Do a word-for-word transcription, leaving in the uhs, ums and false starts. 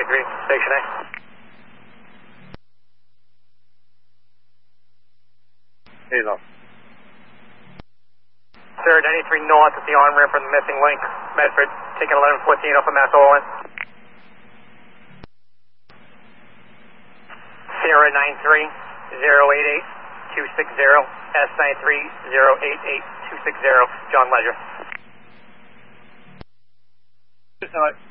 ninety-three, Station A. Hazel. Sir, ninety-three north at the on-ramp for the missing link. Medford, taking eleven fourteen off of Mass Olin. Sierra nine three zero eight eight two six zero, S nine three zero eight eight two six zero, John Ledger. Good night.